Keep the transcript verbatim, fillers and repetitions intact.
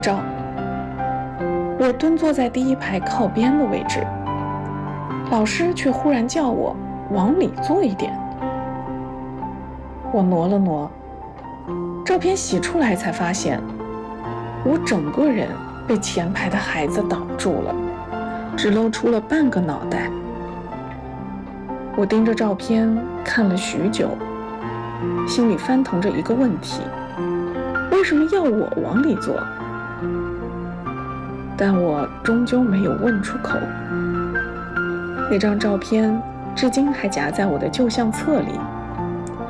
照。我蹲坐在第一排靠边的位置，老师却忽然叫我往里坐一点。我挪了挪，照片洗出来才发现，我整个人被前排的孩子挡住了，只露出了半个脑袋。我盯着照片看了许久，心里翻腾着一个问题：为什么要我往里坐？但我终究没有问出口。那张照片至今还夹在我的旧相册里。